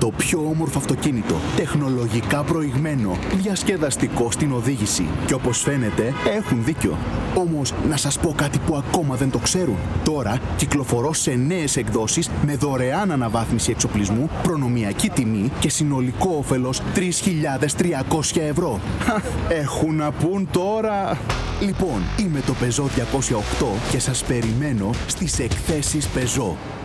Το πιο όμορφο αυτοκίνητο, τεχνολογικά προηγμένο, διασκεδαστικό στην οδήγηση. Και όπως φαίνεται, έχουν δίκιο. Όμως, να σας πω κάτι που ακόμα δεν το ξέρουν. Τώρα κυκλοφορώ σε νέες εκδόσεις με δωρεάν αναβάθμιση εξοπλισμού, προνομιακή τιμή και συνολικό όφελος 3.300 ευρώ. Έχουν να πούν τώρα. Λοιπόν, είμαι το Peugeot 208 και σας περιμένω στις εκθέσεις Peugeot.